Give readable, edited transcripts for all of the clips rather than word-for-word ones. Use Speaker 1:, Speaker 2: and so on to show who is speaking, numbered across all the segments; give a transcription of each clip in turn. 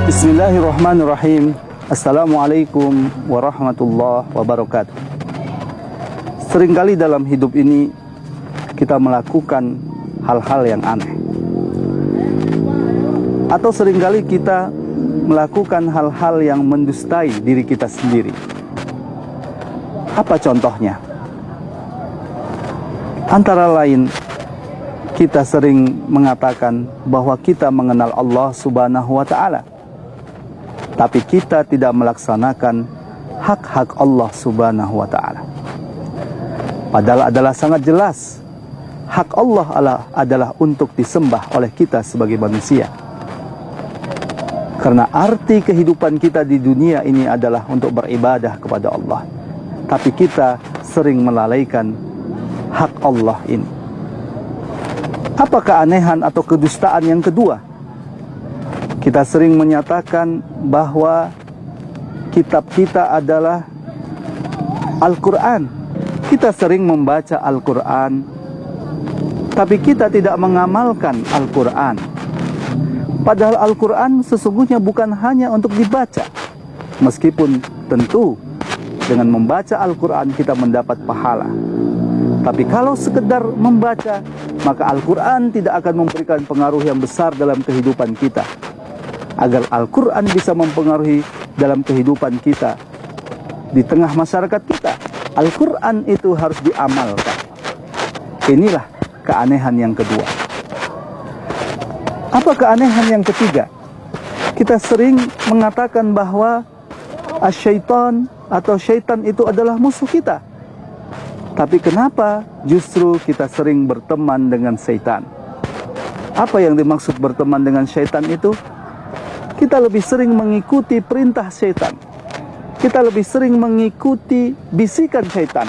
Speaker 1: Bismillahirrahmanirrahim. Assalamualaikum warahmatullahi wabarakatuh. Seringkali dalam hidup ini kita melakukan hal-hal yang aneh, atau seringkali kita melakukan hal-hal yang mendustai diri kita sendiri. Apa contohnya? Antara lain, kita sering mengatakan bahwa kita mengenal Allah Subhanahu wa Ta'ala, tapi kita tidak melaksanakan hak-hak Allah Subhanahu wa Ta'ala. Padahal adalah sangat jelas, hak Allah adalah untuk disembah oleh kita sebagai manusia. Karena arti kehidupan kita di dunia ini adalah untuk beribadah kepada Allah. Tapi kita sering melalaikan hak Allah ini. Apa keanehan atau kedustaan yang kedua? Kita sering menyatakan bahwa kitab kita adalah Al-Quran. Kita sering membaca Al-Quran, tapi kita tidak mengamalkan Al-Quran. Padahal Al-Quran sesungguhnya bukan hanya untuk dibaca. Meskipun tentu dengan membaca Al-Quran kita mendapat pahala. Tapi kalau sekedar membaca, maka Al-Quran tidak akan memberikan pengaruh yang besar dalam kehidupan kita. Agar Al-Quran bisa mempengaruhi dalam kehidupan kita di tengah masyarakat kita, Al-Quran itu harus diamalkan. Inilah keanehan yang kedua. Apa keanehan yang ketiga? Kita sering mengatakan bahwa asyaitan atau syaitan itu adalah musuh kita. Tapi kenapa justru kita sering berteman dengan syaitan? Apa yang dimaksud berteman dengan syaitan itu? Kita lebih sering mengikuti perintah syaitan. Kita lebih sering mengikuti bisikan syaitan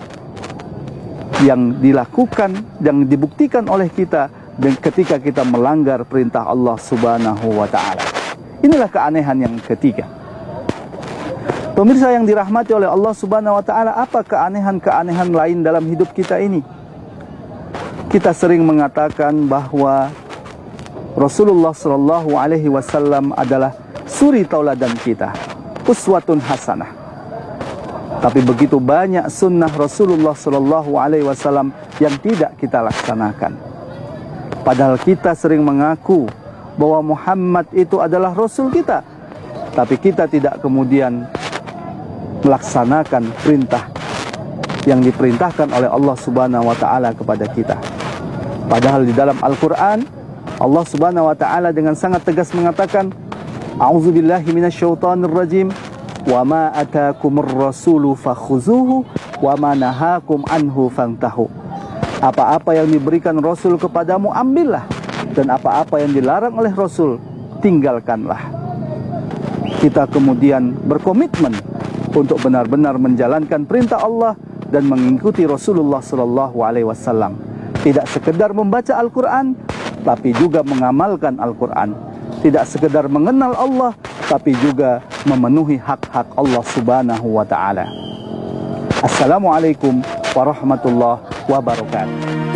Speaker 1: yang dilakukan, yang dibuktikan oleh kita dan ketika kita melanggar perintah Allah Subhanahu wa Ta'ala. Inilah keanehan yang ketiga. Pemirsa yang dirahmati oleh Allah Subhanahu wa Ta'ala, apa keanehan-keanehan lain dalam hidup kita ini? Kita sering mengatakan bahwa Rasulullah Shallallahu Alaihi Wasallam adalah suri tauladan kita, uswatun hasanah. Tapi begitu banyak sunnah Rasulullah Shallallahu Alaihi Wasallam yang tidak kita laksanakan. Padahal kita sering mengaku bahwa Muhammad itu adalah Rasul kita, tapi kita tidak kemudian melaksanakan perintah yang diperintahkan oleh Allah Subhanahu Wa Taala kepada kita. Padahal di dalam Al-Quran Allah Subhanahu wa Ta'ala dengan sangat tegas mengatakan, A'udzubillahi minasyaitonirrajim, wa ma atakumur rasulu fakhuzuhu wa ma nahakum anhu fantahu. Apa-apa yang diberikan Rasul kepadamu ambillah, dan apa-apa yang dilarang oleh Rasul tinggalkanlah. Kita kemudian berkomitmen untuk benar-benar menjalankan perintah Allah dan mengikuti Rasulullah sallallahu alaihi wasallam. Tidak sekedar membaca Al-Quran, tapi juga mengamalkan Al-Quran. Tidak sekedar mengenal Allah, tapi juga memenuhi hak-hak Allah Subhanahu wa Ta'ala. Assalamualaikum warahmatullahi wabarakatuh.